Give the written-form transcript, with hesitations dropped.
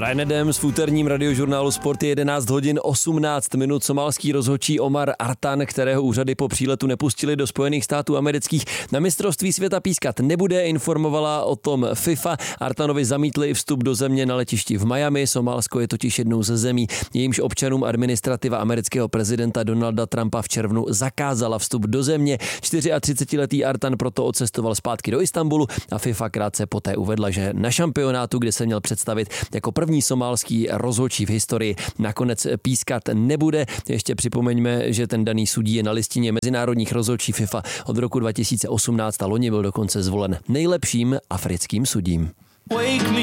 Bryan Adams v úterním radiožurnálu Sport je 11 hodin 18 minut. Somálský rozhodčí Omar Artan, kterého úřady po příletu nepustili do Spojených států amerických, na mistrovství světa pískat nebude, informovala o tom FIFA. Artanovi zamítli vstup do země na letišti v Miami. Somálsko je totiž jednou ze zemí, jejímž občanům administrativa amerického prezidenta Donalda Trumpa v červnu zakázala vstup do země. 34letý Artan proto odcestoval zpátky do Istanbulu a FIFA krátce poté uvedla, že na šampionátu, kde se měl představit jako první somálský rozhodčí v historii, nakonec pískat nebude. Ještě připomeňme, že ten daný sudí je na listině mezinárodních rozhodčí FIFA od roku 2018 a loni byl dokonce zvolen nejlepším africkým sudím.